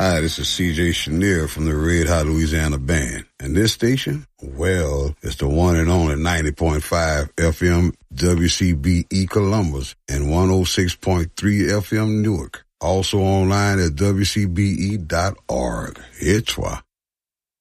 Hi, this is C.J. Chenier from the Red Hot Louisiana Band. And this station, well, it's the one and only 90.5 FM WCBE Columbus and 106.3 FM Newark. Also online at WCBE.org. It's why.